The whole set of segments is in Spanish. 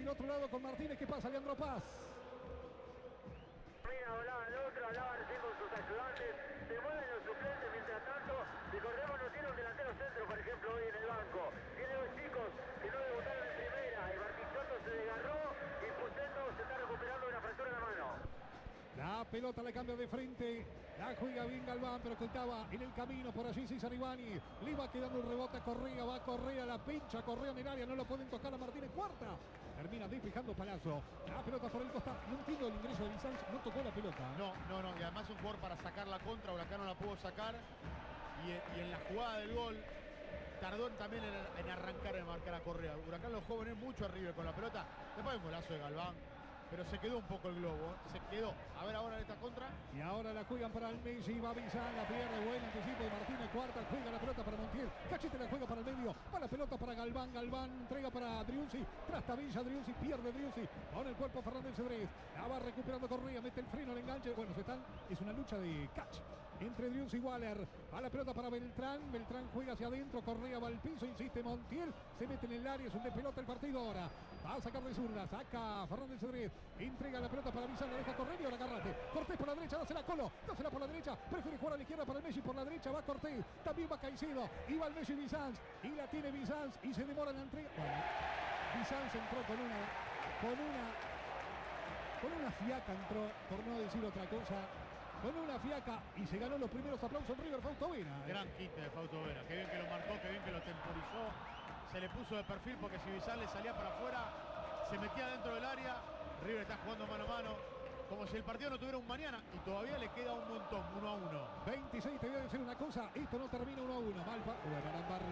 otro lado con Martínez. ¿Qué pasa, Leandro Paz? Mira, hablaba el otro, hablaba recién con sus ayudantes, se mueven los suplentes mientras tanto. Recordemos, no tiene un delantero centro, por ejemplo, hoy en el banco. Tiene dos chicos que no debutaron en primera. El Bartichotto se desgarró y Fuseto se está recuperando de una fractura en la mano. La pelota le cambia de frente. La juega bien Galván, pero que estaba en el camino. Por allí César Ivani. Le va quedando un rebote a Correa. Va a Correa, la pincha. Correa en el área. No lo pueden tocar a Martínez. Cuarta. Termina despejando Palazzo. La pelota por el costado. No entiendo el ingreso de Bizanz. No tocó la pelota. No. Y además un jugador para sacar la contra. Huracán no la pudo sacar. Y en la jugada del gol tardó también en arrancar, en marcar a Correa. Huracán los jóvenes mucho arriba con la pelota. Después un golazo de Galván. Pero se quedó un poco el globo, se quedó. A ver ahora en esta contra. Y ahora la juegan para el Messi, va Bizán, la pierde, buen anticipo de Martínez, cuarta, juega la pelota para Montiel, Cachete la juega para el medio, va la pelota para Galván, Galván entrega para Driussi, trastabilla Driussi, pierde Driussi, con el cuerpo Fernández Cedrés, la va recuperando Correa, mete el freno, el enganche, bueno, es una lucha de catch entre Driussi y Waller, va la pelota para Beltrán, Beltrán juega hacia adentro, Correa va al piso, insiste Montiel, se mete en el área, es un despelota el partido ahora, va a sacar de zurda, saca Fernández Cedrés, entrega la pelota para Bizán, la deja correr y ahora Garrate. Cortés por la derecha, dásela a Colo, dásela por la derecha, prefiere jugar a la izquierda para el Messi, por la derecha va Cortés, también va Caicedo, y va el Messi Bizanz, y la tiene Bizanz, y se demora en la entrega. Bueno, Bizanz entró con una fiaca, entró, por no decir otra cosa, con una fiaca, y se ganó los primeros aplausos River Fausto Vera. Gran quite de Fausto Vera, qué bien que lo marcó, qué bien que lo temporizó, se le puso de perfil porque si Bizanz le salía para afuera, se metía dentro del área. River está jugando mano a mano, como si el partido no tuviera un mañana, y todavía le queda un montón, 1-1. 26, te voy a decir una cosa, esto no termina 1-1. Malpa, bueno,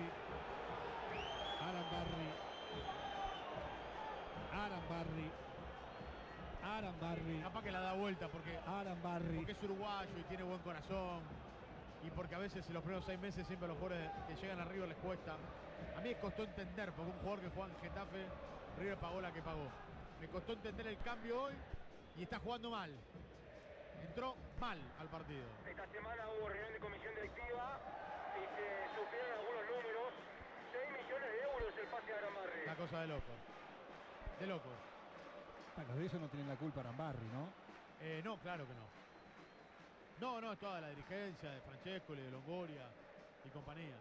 Arambarri. Capaz que la da vuelta porque es uruguayo y tiene buen corazón. Y porque a veces en los primeros 6 meses siempre a los jugadores que llegan a River les cuesta. A mí me costó entender, porque un jugador que juega en Getafe, River pagó la que pagó. Me costó entender el cambio hoy y está jugando mal. Entró mal al partido. Esta semana hubo reunión de comisión directiva y se supieron algunos números. 6 millones de euros el pase de Arambarri. Una cosa de loco. De loco. Bueno, de eso no tienen la culpa Arambarri, ¿no? No, claro que no. No, es toda la dirigencia de Francescoli, de Longoria y compañía.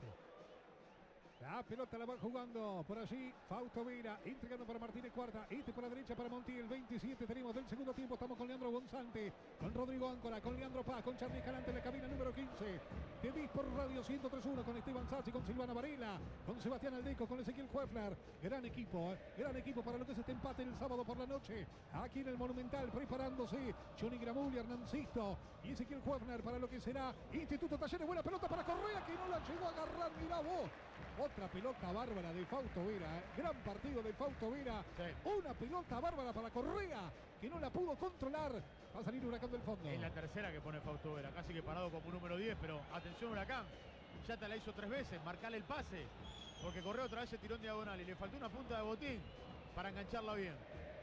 La pelota la va jugando por allí Fausto Vera, entregando para Martínez cuarta, por la derecha para Montiel, 27 tenemos del segundo tiempo, estamos con Leandro Gonzante, con Rodrigo Áncora, con Leandro Paz, con Charly Escalante en la cabina número 15, de Dis por Radio 103.1, con Esteban Sassi, con Silvana Varela, con Sebastián Aldeco, con Ezequiel Huefler, gran equipo para lo que es este empate el sábado por la noche, aquí en el Monumental, preparándose Johnny Gramulli, Hernancito y Ezequiel Huefler para lo que será Instituto Talleres, buena pelota para Correa, que no la llegó a agarrar, mirá vos. Otra pelota bárbara de Fausto Vera, gran partido de Fausto Vera, sí. Una pelota bárbara para Correa, que no la pudo controlar, va a salir Huracán del fondo. Es la tercera que pone Fausto Vera, casi que parado como número 10, pero atención Huracán, ya te la hizo 3 veces, marcale el pase, porque Correa otra vez se tiró en diagonal y le faltó una punta de botín para engancharla bien.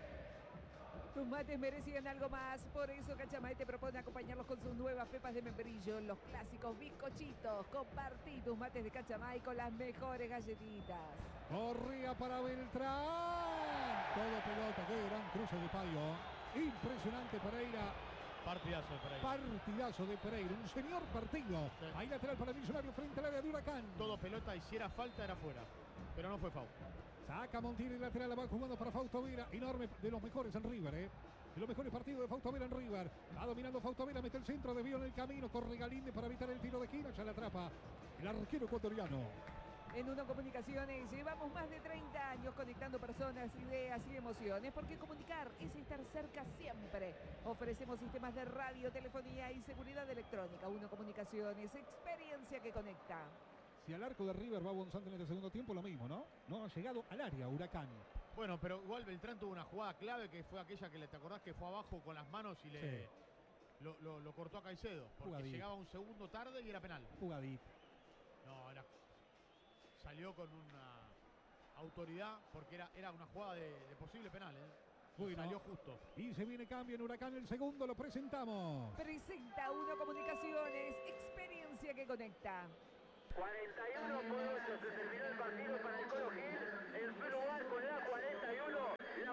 Tus mates merecían algo más, por eso Cachamay te propone acompañarlos con sus nuevas pepas de membrillo, los clásicos bizcochitos. Compartí tus mates de Cachamay con las mejores galletitas. Correa para Beltrán, todo pelota, qué gran cruce de Payo, impresionante Pereira. Partidazo de Pereira, un señor partido. Sí. Ahí lateral para el Millonario frente al área de Huracán. Todo pelota y si era falta era fuera, pero no fue foul. Saca Montiel el lateral, la va jugando para Fausto Vera, enorme, de los mejores en River, de los mejores partidos de Fausto Vera en River. Va dominando Fausto Vera, mete el centro, desvío en el camino, corre Galíndez para evitar el tiro de esquina, ya la atrapa el arquero ecuatoriano. En Uno Comunicaciones llevamos más de 30 años conectando personas, ideas y emociones, porque comunicar es estar cerca siempre. Ofrecemos sistemas de radio, telefonía y seguridad electrónica. Uno Comunicaciones, experiencia que conecta. Si al arco de River va González en este segundo tiempo, lo mismo, ¿no? No ha llegado al área Huracán. Bueno, pero igual Beltrán tuvo una jugada clave que fue aquella que te acordás que fue abajo con las manos y le lo cortó a Caicedo. Porque Jugadito. Llegaba un segundo tarde y era penal. Jugadito. No, salió con una autoridad porque era una jugada de posible penal, Bueno, salió justo. Y se viene cambio en Huracán, el segundo lo presentamos. Presenta Uno Comunicaciones, experiencia que conecta. 41 por 8, se terminó el partido para el Colo Gil, en su lugar con la 41,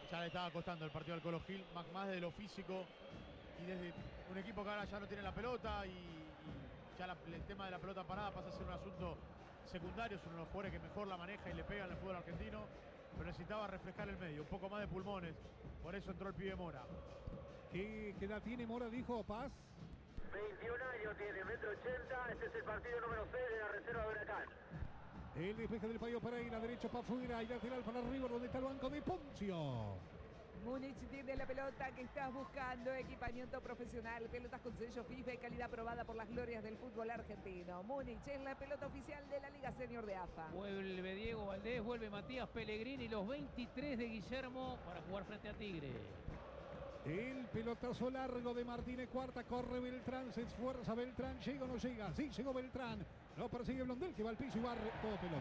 Ya le estaba costando el partido al Colo Gil, más de lo físico y desde un equipo que ahora ya no tiene la pelota y ya el tema de la pelota parada pasa a ser un asunto secundario. Es uno de los jugadores que mejor la maneja y le pega en el fútbol argentino, pero necesitaba refrescar el medio, un poco más de pulmones, por eso entró el pibe Mora. ¿Qué edad tiene Mora, dijo Paz? 21 años tiene, 1,80 m. Este es el partido número 6 de la reserva de Huracán. El despeje del Payo Pereira, derecho para afuera y lateral para River, donde está el banco de Poncio. Múnich tiene la pelota que estás buscando, equipamiento profesional, pelotas con sello FIFA y calidad aprobada por las glorias del fútbol argentino. Múnich es la pelota oficial de la Liga Senior de AFA. Vuelve Diego Valdés, vuelve Matías Pellegrini, los 23 de Guillermo para jugar frente a Tigre. El pelotazo largo de Martínez Cuarta, corre Beltrán, se esfuerza Beltrán, ¿llega o no llega? Sí, llegó Beltrán, lo persigue Blondel que va al piso y barre,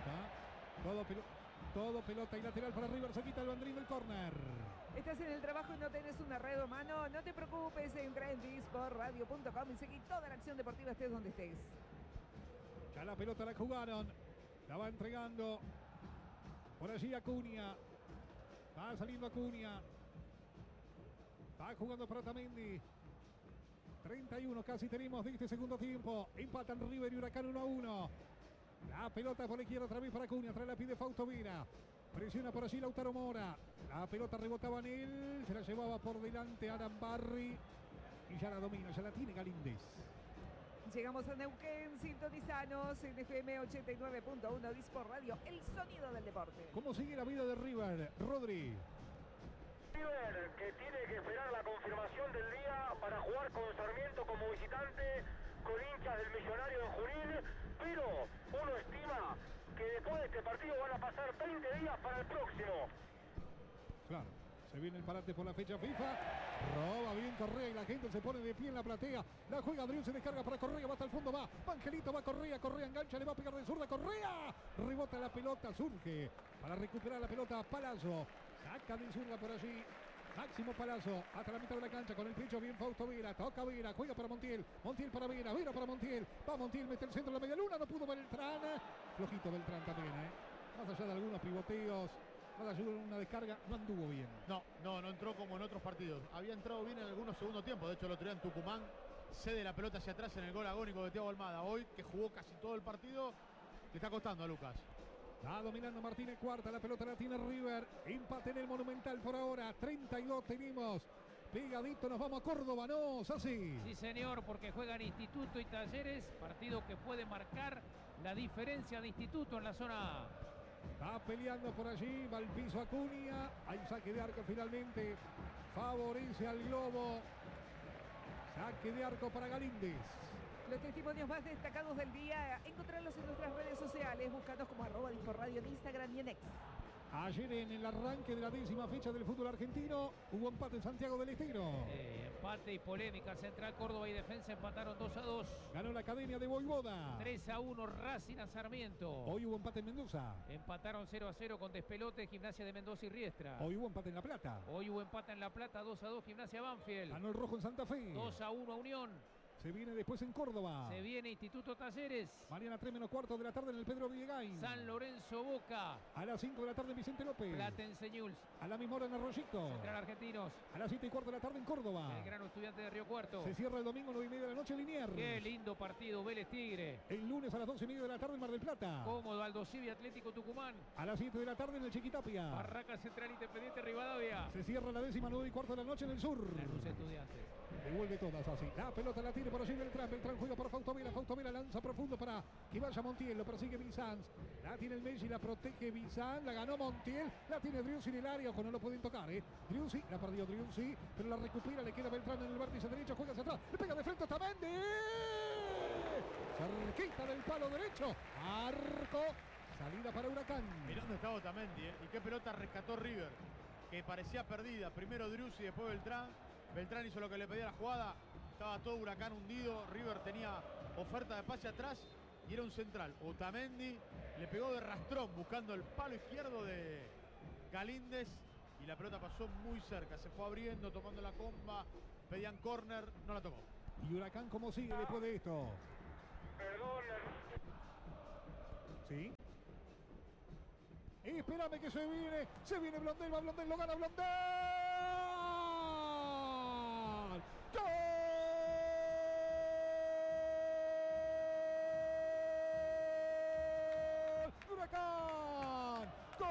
todo pelota y lateral para River, se quita el bandrín del córner. Estás en el trabajo y no tenés una red o mano, no te preocupes, entra en disportradio.com y seguí toda la acción deportiva estés donde estés. Ya la pelota la jugaron, la va entregando por allí Acuña, va saliendo Acuña. Va jugando para Otamendi. 31 casi tenemos de este segundo tiempo. Empatan River y Huracán 1-1. La pelota por la izquierda otra vez para Acuña. Trae la pide Fausto Vera. Presiona por allí Lautaro Mora. La pelota rebotaba en él. Se la llevaba por delante Arambarri. Y ya la domina, ya la tiene Galíndez. Llegamos a Neuquén, sintonizanos en FM 89.1 Disport Radio, el sonido del deporte. ¿Cómo sigue la vida de River, Rodri? River, que tiene que esperar la confirmación del día para jugar con Sarmiento como visitante, con hinchas del Millonario de Junín, pero uno estima que después de este partido van a pasar 20 días para el próximo. Claro, se viene el parate por la fecha FIFA. Roba bien Correa y la gente se pone de pie en la platea. La juega Adrián, se descarga para Correa, va hasta el fondo, va Angelito, va Correa engancha, le va a pegar de zurda, Correa. Rebota la pelota, surge para recuperar la pelota Palazzo. Saca de zurda por allí. Máximo Palazzo hasta la mitad de la cancha con el pecho bien Fausto Vera. Toca Vera, juega para Montiel. Montiel para Vera, Vera para Montiel. Va Montiel, mete el centro de la media luna. No pudo Beltrán. Flojito Beltrán también, Más allá de algunos pivoteos, más allá de una descarga, no anduvo bien. No entró como en otros partidos. Había entrado bien en algunos segundos tiempos. De hecho, el otro día en Tucumán cede la pelota hacia atrás en el gol agónico de Thiago Almada. Hoy, que jugó casi todo el partido, le está costando a Lucas. Va dominando Martínez Cuarta, la pelota la tiene River. Empate en el Monumental por ahora. 32 tenemos. Pegadito, nos vamos a Córdoba, ¿no? Así. Sí, señor, porque juegan Instituto y Talleres, partido que puede marcar la diferencia de Instituto en la zona A. Va peleando por allí, va al piso Acuña. Hay saque de arco finalmente. Favorece al Globo. Saque de arco para Galíndez. Los testimonios más destacados del día, encontrarlos en nuestras redes sociales, búscanos como @disporradio en Instagram y en X. Ayer en el arranque de la 10ª fecha del fútbol argentino hubo empate en Santiago del Estero. Empate y polémica. Central Córdoba y Defensa empataron 2-2. Ganó la Academia de Voivoda. 3-1 Racing a Sarmiento. Hoy hubo empate en Mendoza. Empataron 0-0 con Despelote, Gimnasia de Mendoza y Riestra. Hoy hubo empate en La Plata. Hoy hubo empate en La Plata, 2-2 Gimnasia Banfield. Ganó el Rojo en Santa Fe. 2-1 Unión. Se viene después en Córdoba. Se viene Instituto Talleres. Mañana 3:15 de la tarde en el Pedro Villegain. San Lorenzo Boca. A las 5 de la tarde en Vicente López. Platense Newell's. A la misma hora en Arroyito. Central Argentinos. A las 7:15 de la tarde en Córdoba. El Grano Estudiante de Río Cuarto. Se cierra el domingo 9:30 de la noche en Liniers. Qué lindo partido, Vélez Tigre. El lunes a las 12:30 de la tarde en Mar del Plata. Cómodo, Aldo Civi Atlético Tucumán. A las 7 de la tarde en el Chiquitapia. Barraca Central Independiente Rivadavia. Se cierra la 10:09 de la noche en el sur. Lanús Estudiantes. Devuelve todas así. La pelota la tiene por allí Beltrán. Beltrán juega para Fausto Vera. Fausto Vera lanza profundo para que vaya Montiel. Lo persigue Bizanz. La tiene el Messi. La protege Bizanz. La ganó Montiel. La tiene Driussi en el área. Ojo, no lo pueden tocar. Driussi. La perdió Driussi. Pero la recupera. Le queda Beltrán en el vértice derecho. Juega hacia atrás. Le pega de frente a Otamendi. Cerquita del palo derecho. Arco. Salida para Huracán. Mirá dónde estaba Otamendi, y qué pelota rescató River, que parecía perdida. Primero Driussi, después Beltrán. Beltrán hizo lo que le pedía la jugada. Estaba todo Huracán hundido. River tenía oferta de pase atrás y era un central. Otamendi le pegó de rastrón buscando el palo izquierdo de Galíndez y la pelota pasó muy cerca. Se fue abriendo, tomando la comba. Pedían córner, no la tocó. ¿Y Huracán cómo sigue después de esto? Perdón. ¿Sí? Espérame que se viene Blondel, va Blondel, lo gana Blondel. ¡Gol! Huracán. ¡Gol!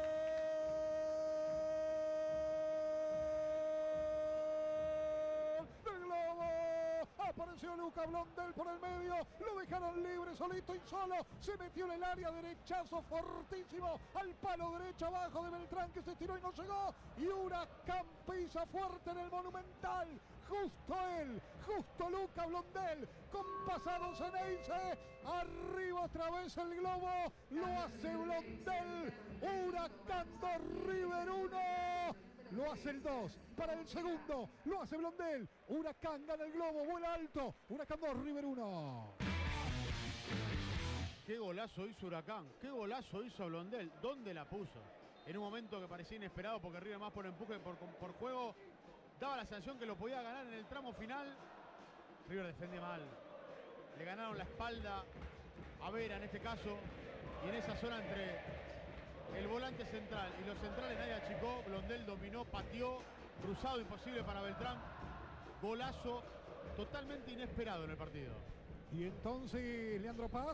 ¡Del Globo! Apareció Luca Blondel por el medio, lo dejaron libre, solito y solo, se metió en el área, derechazo fortísimo, al palo derecho abajo de Beltrán que se estiró y no llegó, y Huracán pisa fuerte en el Monumental, justo Luca Blondel, con pasado Ceneice, arriba otra vez el Globo, lo hace Blondel, Huracán 2, River 1. Lo hace el 2, para el segundo, lo hace Blondel, Huracán gana el Globo, vuela alto, Huracán 2, River 1. Qué golazo hizo Huracán, qué golazo hizo Blondel, ¿dónde la puso? En un momento que parecía inesperado porque River más por empuje, por juego, daba la sensación que lo podía ganar en el tramo final. River defiende mal, le ganaron la espalda a Vera en este caso, y en esa zona entre el volante central y los centrales nadie achicó, Blondel dominó, pateó, cruzado imposible para Beltrán, golazo totalmente inesperado en el partido. Y entonces Leandro Paz.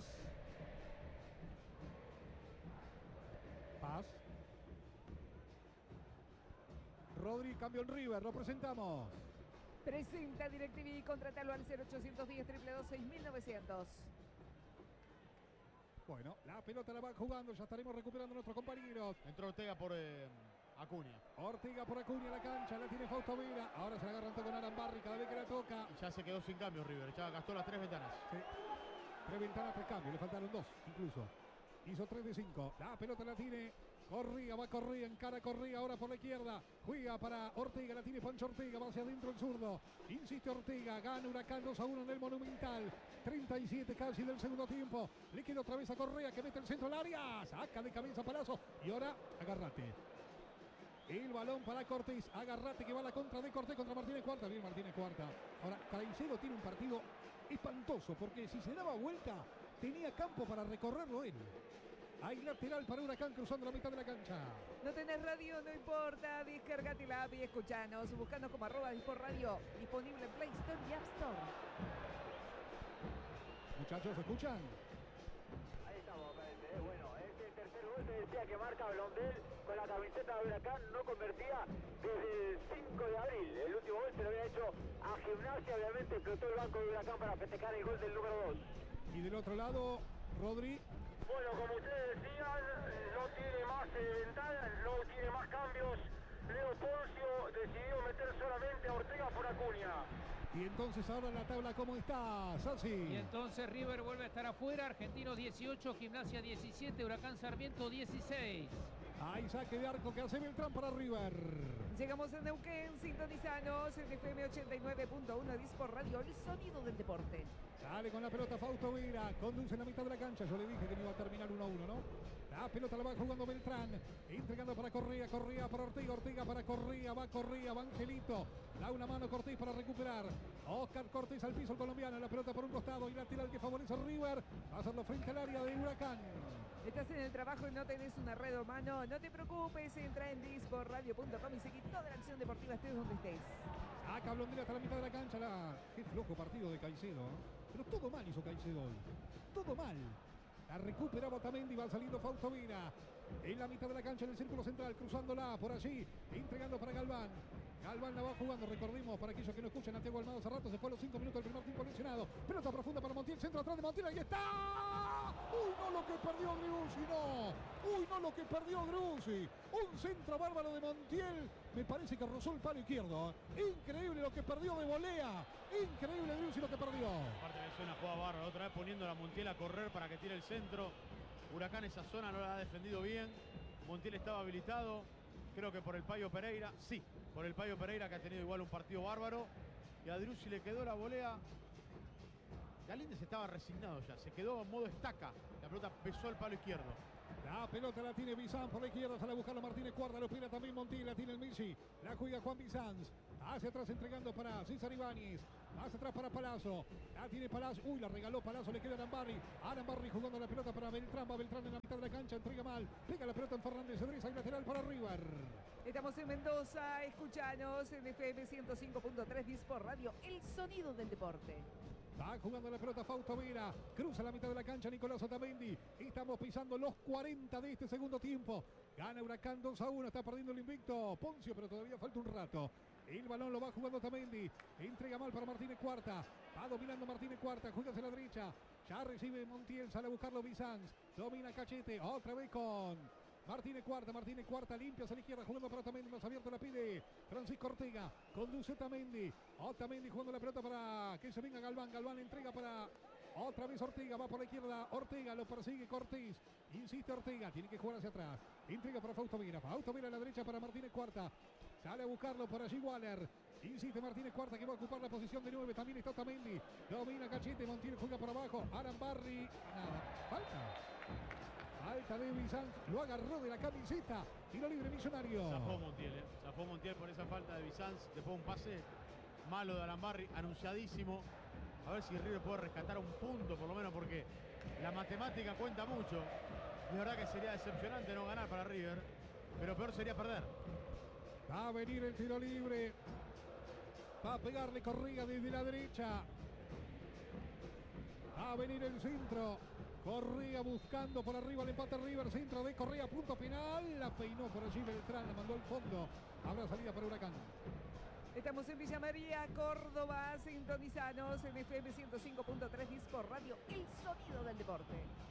Rodri, cambio en River, lo presentamos. Presenta DirecTV, contratalo al 0810-222-6900. Bueno, la pelota la va jugando, ya estaremos recuperando a nuestros compañeros. Entró Ortega por Acuña. Ortega por Acuña, la cancha, la tiene Fausto Vera. Ahora se la agarran con Arambarri cada vez que la toca. Y ya se quedó sin cambio River, ya gastó las 3 ventanas. Sí. 3 ventanas, 3 cambios, le faltaron 2 incluso. Hizo 3 de 5. La pelota la tiene Correa, va Correa, encara Correa ahora por la izquierda. Juega para Ortega, la tiene Pancho Ortega, va hacia adentro el zurdo. Insiste Ortega, gana Huracán 2-1 en el Monumental. 37 casi del segundo tiempo. Le queda otra vez a Correa que mete el centro al área. Saca de cabeza Palazzo. Y ahora Agarrate. El balón para Cortés. Agarrate que va a la contra de Cortés contra Martínez Cuarta. Bien Martínez Cuarta. Ahora Caicedo tiene un partido espantoso porque si se daba vuelta tenía campo para recorrerlo él. Hay lateral para Huracán cruzando la mitad de la cancha. No tenés radio, no importa. Descargate la app y escuchanos. Buscando como @Disport Radio. Disponible en Play Store y App Store. Muchachos, ¿escuchan? Ahí estamos, parece. Bueno, es el tercer gol que decía que marca Blondel con la camiseta de Huracán. No convertía desde el 5 de abril. El último gol se lo había hecho a Gimnasia. Obviamente explotó el banco de Huracán para festejar el gol del número 2. Y del otro lado, Rodri. Bueno, como ustedes decían, no tiene más ventanas, no tiene más cambios. Leo Poncio decidió meter solamente a Ortega por Acuña. Y entonces ahora la tabla, ¿cómo está, Sassi? Y entonces River vuelve a estar afuera, Argentinos 18, Gimnasia 17, Huracán Sarmiento 16. Hay saque de arco que hace Beltrán para River. Llegamos a Neuquén, sintonizanos en FM 89.1 Disport Radio, el sonido del deporte. Sale con la pelota Fausto Vera, conduce en la mitad de la cancha. Yo le dije que no iba a terminar 1-1, ¿no? La pelota la va jugando Beltrán, entregando para Correa, Correa para Ortega, Ortega para Correa, va Angelito. Da una mano Cortés para recuperar. Oscar Cortés al piso el colombiano, la pelota por un costado y lateral que favorece a River. Va a hacerlo frente al área de Huracán. Estás en el trabajo y no tenés una red o mano, no te preocupes, entra en disportradio.com y seguí toda la acción deportiva estés donde estés. Saca Blondel hasta la mitad de la cancha. Qué flojo partido de Caicedo, ¿eh? Pero todo mal hizo Caicedo hoy. Todo mal. La recupera Otamendi, va saliendo Fausto Vera. En la mitad de la cancha, en el círculo central, cruzándola por allí, entregando para Galván. Galván la va jugando, recordemos, para aquellos que no escuchan, Santiago Almada hace rato, se fue a los 5 minutos del primer tiempo lesionado. Pelota profunda para Montiel, centro atrás de Montiel, ahí está. Uy, no lo que perdió Driussi, no. Uy, no lo que perdió Driussi. Un centro bárbaro de Montiel, me parece que rozó el palo izquierdo. Increíble lo que perdió de volea. Increíble Driussi lo que perdió. Aparte que es una jugada bárbara, otra vez poniendo a Montiel a correr para que tire el centro. Huracán esa zona no la ha defendido bien. Montiel estaba habilitado, creo que por el Payo Pereira. Sí, por el Payo Pereira, que ha tenido igual un partido bárbaro. Y a Driussi le quedó la volea. Galíndez estaba resignado ya, se quedó en modo estaca La pelota pesó el palo izquierdo. La pelota la tiene Bizán por la izquierda, sale a buscarla Martínez Cuarta, lo pide también Montiel, la tiene el Messi, la juega Juan Bizán, hacia atrás entregando para César Ibáñez, hacia atrás para Palazzo, la tiene Palazzo, uy, la regaló Palazzo, le queda Arambarri jugando la pelota para Beltrán, va Beltrán en la mitad de la cancha, entrega mal, pega la pelota en Fernández Cedrés, hay lateral para River. Estamos en Mendoza, escuchanos en FM 105.3 Dispor Radio, el sonido del deporte. Va jugando la pelota Fausto Vera, cruza la mitad de la cancha Nicolás Otamendi. Estamos pisando los 40 de este segundo tiempo. Gana Huracán 2-1, está perdiendo el invicto Poncio, pero todavía falta un rato. El balón lo va jugando Otamendi, entrega mal para Martínez Cuarta, va dominando Martínez Cuarta, juega hacia la derecha, ya recibe Montiel, sale a buscarlo Bizanz, domina Cachete, otra vez con Martínez Cuarta limpia hacia la izquierda, jugando para Otamendi, más abierto la pide Francisco Ortega, conduce Otamendi jugando la pelota para que se venga Galván, Galván entrega para otra vez Ortega, va por la izquierda, Ortega lo persigue Cortés, insiste Ortega, tiene que jugar hacia atrás, entrega para Fausto Vera a la derecha para Martínez Cuarta, sale a buscarlo por allí Waller, insiste Martínez Cuarta que va a ocupar la posición de 9, también está Otamendi, domina Cachete, Montiel juega por abajo, Arambarri, nada, falta de Bizanz, lo agarró de la camiseta, tiro libre Millonario. Zafó Montiel por esa falta de Bizanz, después un pase malo de Arambarri, anunciadísimo. A ver si River puede rescatar un punto por lo menos, porque la matemática cuenta mucho. De verdad que sería decepcionante no ganar para River, pero peor sería perder. Va a venir el tiro libre, va a pegarle Correa desde la derecha, va a venir el centro. Correa buscando por arriba el empate River, centro de Correa, punto penal, la peinó por allí Beltrán, la mandó al fondo, habrá salida para Huracán. Estamos en Villa María, Córdoba, sintonizanos en FM 105.3 Dispor Radio, el sonido del deporte.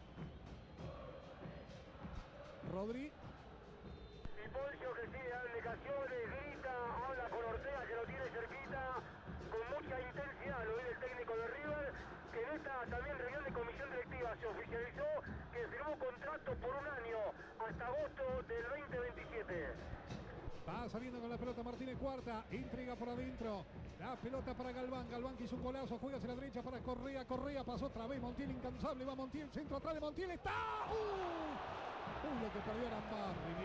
Rodri. Y Poncio que sigue dando indicaciones, grita, habla con Ortega que lo tiene cerquita, con mucha intensidad, lo ve el técnico de River, que en esta también reunión de comisión directiva se oficializó que firmó contrato por un año, hasta agosto del 2027. Va saliendo con la pelota Martínez Cuarta, entrega por adentro, la pelota para Galván, Galván que hizo un golazo, juega hacia la derecha para Correa, Correa pasó otra vez, Montiel incansable, va Montiel, centro atrás de Montiel, está, lo que perdió Arambarri,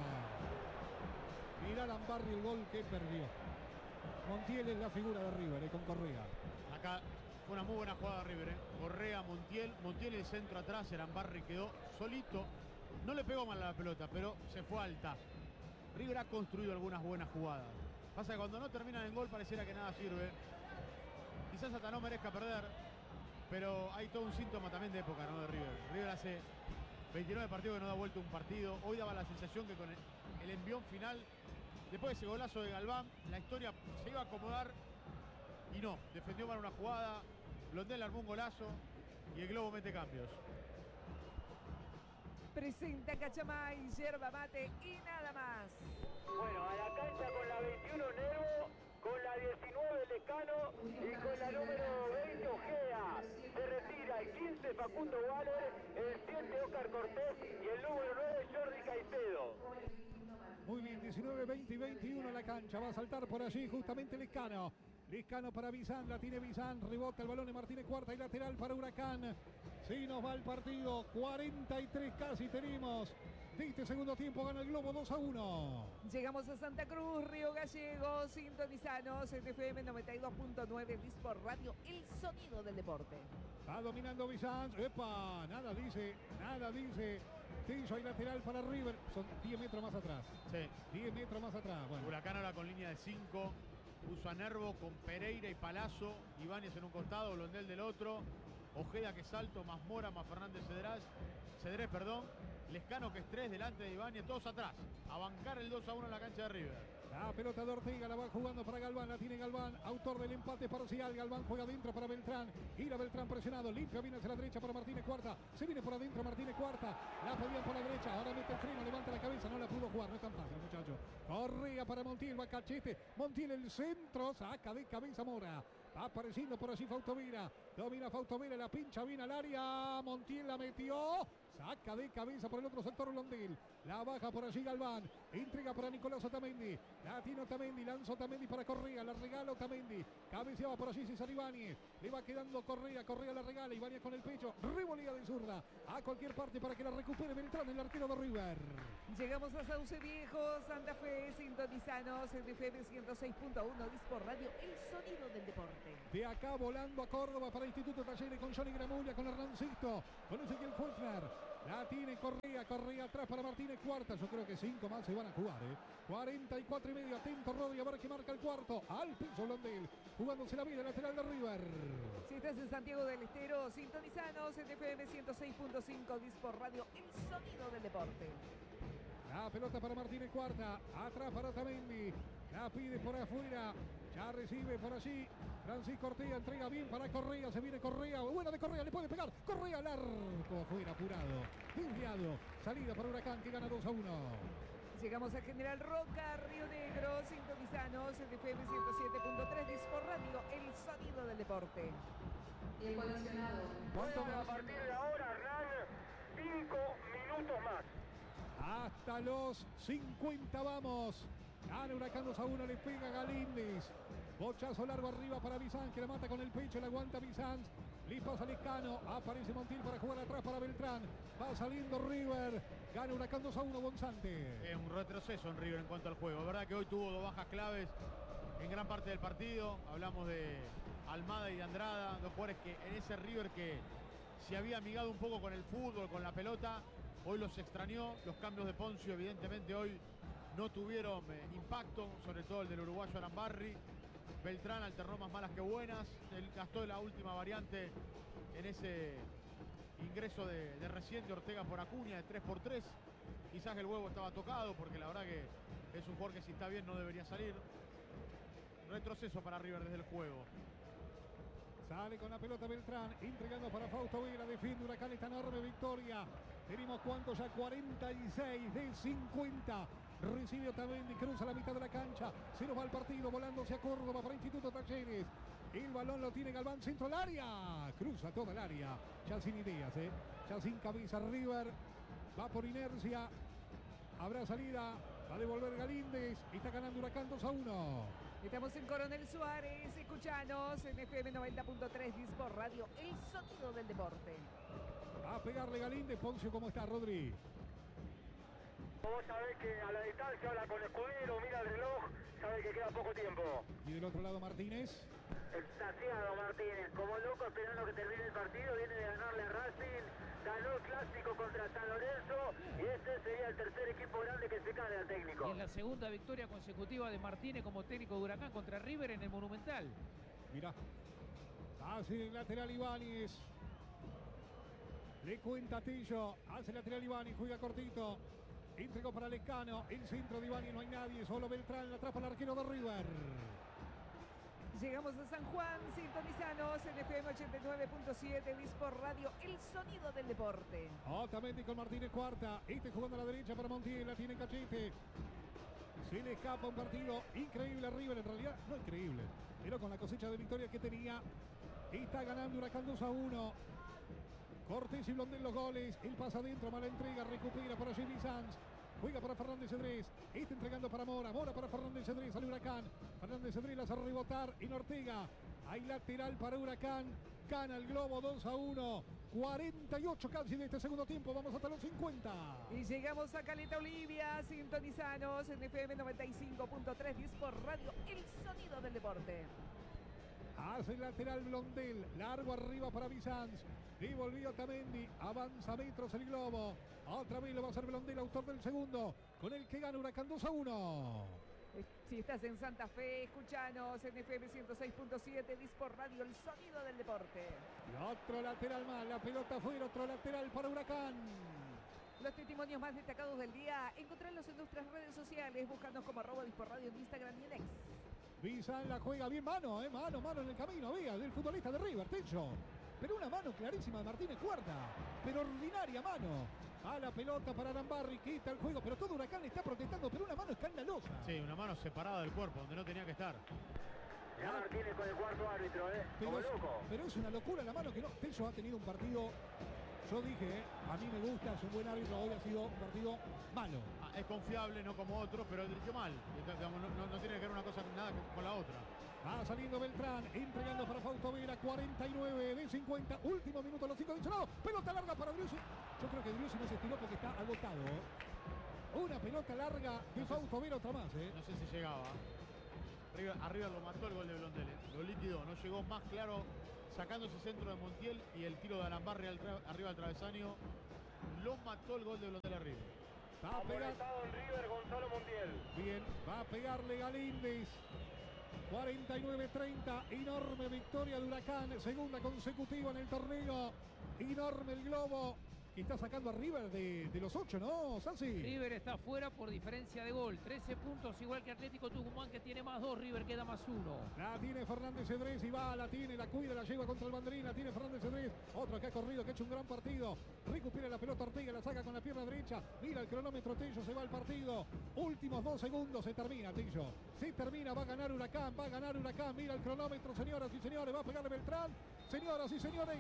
mirá Arambarri el gol que perdió. Montiel es la figura de River, con Correa. Acá fue una muy buena jugada de River, Correa, Montiel el centro atrás, Arambarri quedó solito, no le pegó mal a la pelota, pero se fue alta. River ha construido algunas buenas jugadas. Pasa que cuando no terminan en gol pareciera que nada sirve. Quizás hasta no merezca perder, pero hay todo un síntoma también de época, ¿no? De River. River hace 29 partidos que no da vuelta un partido. Hoy daba la sensación que con el envión final, después de ese golazo de Galván, la historia se iba a acomodar y no. Defendió mal una jugada, Blondel armó un golazo y el Globo mete cambios. Presenta Cachamay, yerba mate y nada más. Bueno, a la cancha con la 21 Nervo, con la 19 Lescano y con la número 20 Ojeda. Se retira el 15 Facundo Waller, el 7 Óscar Cortés y el número 9 Jordi Caicedo. Muy bien, 19, 20 y 21 la cancha, va a saltar por allí justamente Lescano. Lescano para Bizán, la tiene Bizán, rebota el balón de Martínez Cuarta y lateral para Huracán. Sí nos va el partido, 43 casi tenemos. De este segundo tiempo gana el Globo 2-1. Llegamos a Santa Cruz, Río Gallegos, sintonizanos en FM 92.9 Dispor Radio, el sonido del deporte. Va dominando Bizán, ¡epa! Nada dice. Tillo hay lateral para River, son 10 metros más atrás. Sí. 10 metros más atrás. Bueno. Huracán ahora con línea de 5. Puso a Nervo con Pereira y Palazzo, Ibáñez en un costado, Blondel del otro, Ojeda que es alto, más Mora, más Fernández Cedrés, Lescano que es 3 delante de Ibáñez, todos atrás, a bancar el 2-1 en la cancha de River. La pelota de Ortega la va jugando para Galván, la tiene Galván, autor del empate parcial. Galván juega adentro para Beltrán, gira Beltrán presionado, limpia, viene hacia la derecha para Martínez Cuarta, se viene por adentro Martínez Cuarta, la pedían por la derecha, ahora mete el freno, levanta la cabeza, no la pudo jugar, no es tan fácil muchacho. Correa para Montiel, va Cachete, Montiel el centro, saca de cabeza Mora. Va apareciendo por allí Fausto Vera, domina Fausto Vera, la pincha bien al área, Montiel la metió, Saca de cabeza por el otro sector Blondel. La baja por allí Galván. Entrega para Nicolás Otamendi. La tiene Otamendi. Lanza Otamendi para Correa. La regala Otamendi. Cabeceaba por allí César Ibáñez. Le va quedando Correa. Correa la regala. Ibáñez con el pecho. Revolía de zurda. A cualquier parte para que la recupere Beltrán, el arquero de River. Llegamos a Sauce Viejo, Santa Fe, sintonizanos en FM 106.1 Dispor Radio, el sonido del deporte. De acá volando a Córdoba para Instituto Talleres con Johnny Gramulia, con Hernancito, con Ezequiel Huesner. La tiene Correa, Correa atrás para Martínez Cuarta. Yo creo que 5 más se van a jugar, 44 y medio. Atento Rodri a ver que marca el cuarto. Al piso Blondel, jugándose la vida lateral de River. Si estás en Santiago del Estero, sintonizanos en FM 106.5 Dispor Radio, el sonido del deporte. La pelota para Martínez Cuarta, atrás para Otamendi, la pide por afuera, ya recibe por allí Francisco Ortega, entrega bien para Correa, se viene Correa, buena de Correa, le puede pegar, Correa al arco, afuera, apurado, desviado, salida para Huracán que gana 2-1. Llegamos a General Roca, Río Negro, sintonizanos en FM 107.3 Dispor Radio, el sonido del deporte. El coleccionado. A partir de ahora, Hernán, 5 minutos más. Hasta los 50 vamos. Gana Huracán 2-1, le pega Galíndez. Bochazo largo arriba para Bizanz, que la mata con el pecho, le aguanta Bizanz. Le pasa Lescano, aparece Montiel para jugar atrás para Beltrán. Va saliendo River. Gana Huracán 2-1, Bonzante. Es un retroceso en River en cuanto al juego. Es verdad que hoy tuvo 2 bajas claves en gran parte del partido. Hablamos de Almada y de Andrada, 2 jugadores que en ese River que se había amigado un poco con el fútbol, con la pelota, hoy los extrañó. Los cambios de Poncio evidentemente hoy no tuvieron impacto, sobre todo el del uruguayo Arambarri. Beltrán alternó más malas que buenas. Él gastó la última variante en ese ingreso de recién de Ortega por Acuña de 3x3. Quizás el huevo estaba tocado porque la verdad que es un jugador que si está bien no debería salir. Retroceso para River desde el juego. Sale con la pelota Beltrán, entregando para Fausto Vera, defiende Huracán esta enorme victoria. Tenemos cuántos ya, 46 de 50. Recibe Otamendi, cruza la mitad de la cancha. Se nos va el partido, volando hacia Córdoba para Instituto Talleres. El balón lo tiene Galván, centro al área. Cruza toda el área. Ya sin ideas, ya sin cabeza. River va por inercia. Habrá salida. Va a devolver Galíndez. Está ganando Huracán 2-1. Estamos en Coronel Suárez, escuchanos en FM 90.3 Dispor Radio, el sonido del deporte. Va a pegarle Galíndez. Poncio, ¿cómo está, Rodri? Vos sabés que a la distancia habla con Escudero, mira el reloj, sabe que queda poco tiempo. Y del otro lado Martínez. Extasiado Martínez, como loco esperando que termine el partido, viene de ganarle a Racing, ganó el clásico contra San Lorenzo y este sería el tercer equipo grande que se cae al técnico. Y es la segunda victoria consecutiva de Martínez como técnico de Huracán contra River en el Monumental. Mirá, hace el lateral Ibáñez. Le cuenta Tillo, hace el lateral Ibáñez, juega cortito. Entregó para Lescano, el centro de Ibáñez, no hay nadie, solo Beltrán, la atrapa el arquero de River. Llegamos a San Juan, sintonizanos en FM 89.7 Dispor Radio, el sonido del deporte. Otamendi con Martínez Cuarta, jugando a la derecha para Montiel, la tiene Cachete. Se le escapa un partido increíble a River, en realidad no increíble, pero con la cosecha de victorias que tenía, está ganando Huracán 2-1. Cortés y Blondel los goles, el pasa adentro, mala entrega, recupera para Jimmy Sanz, juega para Fernández Cedrés, está entregando para Mora, Mora para Fernández Cedrés, al Huracán, Fernández Cedrés la hace rebotar en Ortega, hay lateral para Huracán, gana el Globo 2-1, 48 casi de este segundo tiempo, vamos hasta los 50. Y llegamos a Caleta Olivia, sintonizanos en FM 95.3 Dispor Radio, el sonido del deporte. Hace el lateral Blondel, largo arriba para Bizanz, devolvió Otamendi, avanza metros el Globo, otra vez lo va a hacer Blondel, autor del segundo, con el que gana Huracán 2-1. Si estás en Santa Fe, escuchanos en FM 106.7 Dispor Radio, el sonido del deporte. Y otro lateral más, la pelota fuera, otro lateral para Huracán. Los testimonios más destacados del día, encontrarlos en nuestras redes sociales, búscanos como @Dispor Radio en Instagram y en X. Bizanz la juega bien, mano en el camino, había del futbolista de River, Techo. Pero una mano clarísima de Martínez Cuarta, pero ordinaria mano. A la pelota para Arambarri, quita el juego, pero todo Huracán le está protestando, pero una mano escandalosa. Sí, una mano separada del cuerpo, donde no tenía que estar. Ya Martínez con el cuarto árbitro, como loco. Pero es una locura la mano que no. Techo ha tenido un partido Yo dije, a mí me gusta, es un buen árbitro, hoy ha sido un partido malo. Es confiable, no como otro, pero dirigió mal. Digamos, no tiene que ver una cosa nada con la otra. Va saliendo Beltrán, entregando para Fausto Vera, 49 de 50, último minuto, los 5 adicionados, pelota larga para Driussi. Yo creo que Driussi no se estiró porque está agotado. Una pelota larga de Fausto Vera, otra más. No sé si llegaba. Arriba lo mató el gol de Blondel, lo liquidó, no llegó más claro, sacando ese centro de Montiel y el tiro de Alambarri arriba del travesaño. Lo mató el gol de Blondel arriba. Va a pegar en River Gonzalo Montiel. bien, va a pegarle Galíndez. 49-30, enorme victoria de Huracán, segunda consecutiva en el torneo. Enorme el globo. Que está sacando a River de los 8, ¿no, Sansi? River está fuera por diferencia de gol. 13 puntos, igual que Atlético Tucumán, que tiene más 2. River queda más 1. La tiene Fernández Cedrés y va, la tiene, la cuida, la lleva contra el banderín. La tiene Fernández Cedrés. Otro que ha corrido, que ha hecho un gran partido. Recupera la pelota Ortega, la saca con la pierna derecha. Mira el cronómetro, Tello, se va al partido. Últimos 2 segundos, se termina, Tello. Se termina, va a ganar Huracán, va a ganar Huracán. Mira el cronómetro, señoras y señores, va a pegarle Beltrán. Señoras y señores,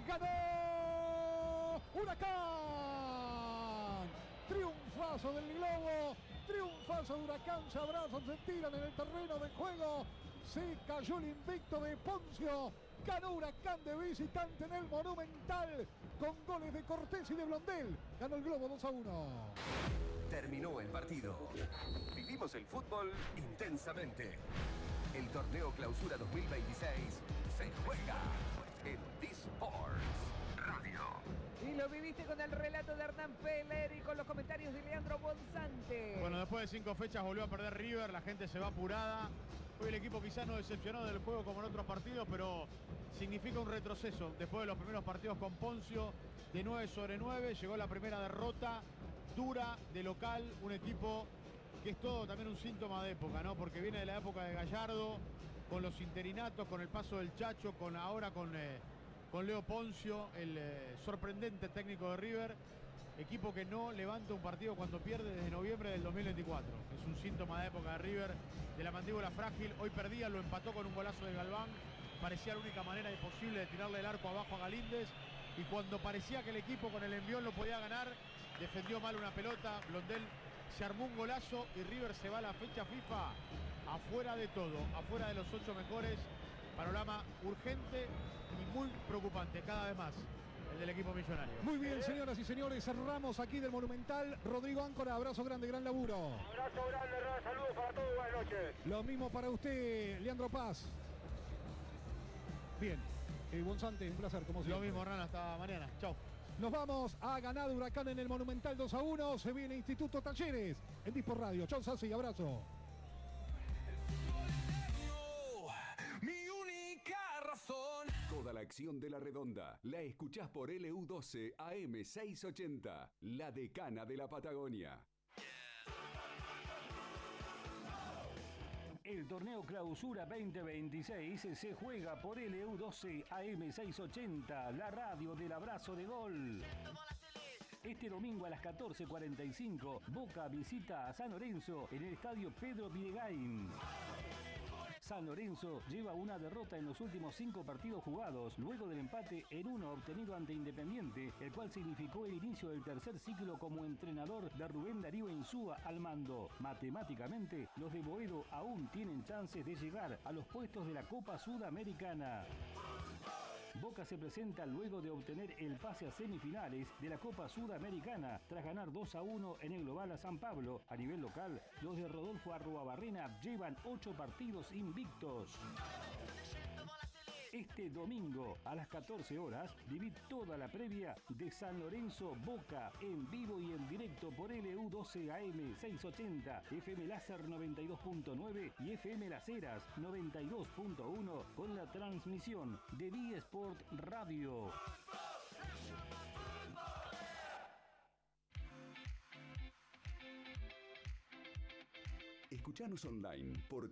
ganó Huracán. Triunfazo del globo, triunfazo de Huracán, se abrazan, se tiran en el terreno de juego. Se cayó el invicto de Poncio. Ganó Huracán de visitante en el Monumental con goles de Cortés y de Blondel. Ganó el globo 2-1. Terminó el partido. Vivimos el fútbol intensamente. El torneo Clausura 2026 se juega en D-Sports Radio. Y lo viviste con el relato de Hernán Peler y con los comentarios de Leandro Bonzante. Bueno, después de 5 fechas volvió a perder River, la gente se va apurada. Hoy el equipo quizás no decepcionó del juego como en otros partidos, pero significa un retroceso. Después de los primeros partidos con Poncio, de 9-9, llegó la primera derrota dura de local, un equipo que es todo también un síntoma de época, ¿no? Porque viene de la época de Gallardo, con los interinatos, con el paso del Chacho, ahora con Leo Poncio, el sorprendente técnico de River. Equipo que no levanta un partido cuando pierde desde noviembre del 2024. Es un síntoma de época de River, de la mandíbula frágil. Hoy perdía, lo empató con un golazo de Galván. Parecía la única manera posible de tirarle el arco abajo a Galíndez. Y cuando parecía que el equipo con el envión lo podía ganar, defendió mal una pelota. Blondel se armó un golazo y River se va a la fecha FIFA afuera de todo, afuera de los 8 mejores. Panorama urgente y muy preocupante cada vez más el del equipo millonario. Muy bien, señoras y señores, cerramos aquí del Monumental. Rodrigo Áncora, abrazo grande, gran laburo. Abrazo grande, saludos para todos, buenas noches. Lo mismo para usted, Leandro Paz. Bien, Bonzante, un placer, como siempre. Lo mismo, Rana, hasta mañana. Chau. Nos vamos, ha ganado Huracán en el Monumental 2-1. Se viene Instituto Talleres en D-Sports Radio. Chau, Sassi, abrazo. Mi única razón. Toda la acción de la redonda la escuchás por LU12 AM 680, la decana de la Patagonia. El torneo Clausura 2026 se juega por LU12 AM 680, la radio del abrazo de gol. Este domingo a las 14:45, Boca visita a San Lorenzo en el estadio Pedro Videgain. San Lorenzo lleva una derrota en los últimos 5 partidos jugados, luego del empate en 1 obtenido ante Independiente, el cual significó el inicio del tercer ciclo como entrenador de Rubén Darío Insúa al mando. Matemáticamente, los de Boedo aún tienen chances de llegar a los puestos de la Copa Sudamericana. Boca se presenta luego de obtener el pase a semifinales de la Copa Sudamericana tras ganar 2-1 en el global a San Pablo. A nivel local, los de Rodolfo Arruabarrena llevan 8 partidos invictos. Este domingo a las 14 horas viví toda la previa de San Lorenzo Boca en vivo y en directo por LU12 AM 680, FM Láser 92.9 y FM Las Heras 92.1 con la transmisión de D-Sport Radio. Escuchanos online por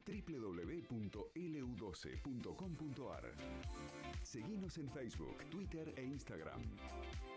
www.lu12.com.ar. Seguinos en Facebook, Twitter e Instagram.